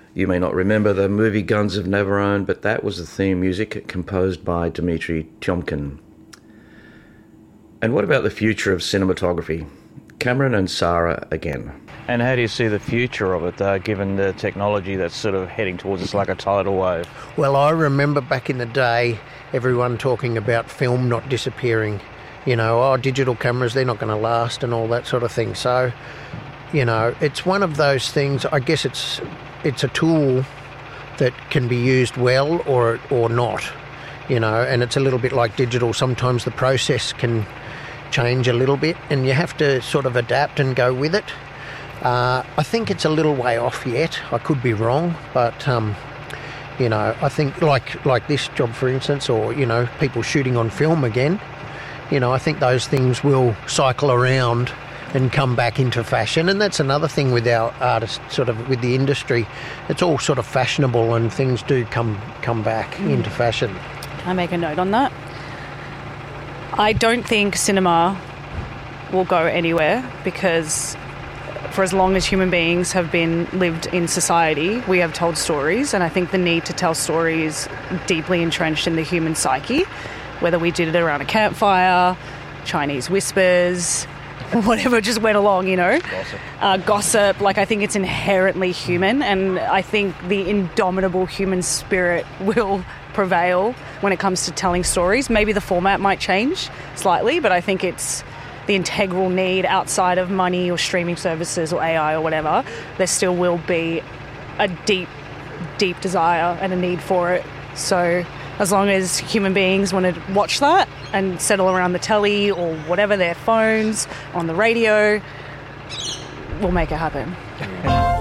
You may not remember the movie Guns of Navarone, but that was the theme music composed by Dmitri Tiomkin. And what about the future of cinematography? Cameron and Sarah again. And how do you see the future of it, given the technology that's sort of heading towards us like a tidal wave? Well, I remember back in the day, everyone talking about film not disappearing. You know, digital cameras, they're not going to last and all that sort of thing. So, you know, it's one of those things, I guess it's a tool that can be used well or not, you know, and it's a little bit like digital. Sometimes the process can change a little bit and you have to sort of adapt and go with it. I think it's a little way off yet. I could be wrong, but, you know, I think like this job, for instance, or, you know, people shooting on film again, you know, I think those things will cycle around and come back into fashion. And that's another thing with our artists, sort of with the industry. It's all sort of fashionable and things do come back into fashion. Can I make a note on that? I don't think cinema will go anywhere because for as long as human beings have been lived in society, we have told stories, and I think the need to tell stories deeply entrenched in the human psyche, whether we did it around a campfire, Chinese whispers, whatever just went along, you know. Gossip. Like, I think it's inherently human, and I think the indomitable human spirit will prevail when it comes to telling stories. Maybe the format might change slightly, but I think it's the integral need outside of money or streaming services or AI or whatever. There still will be a deep, deep desire and a need for it. So as long as human beings want to watch that and settle around the telly or whatever, their phones, on the radio, we'll make it happen.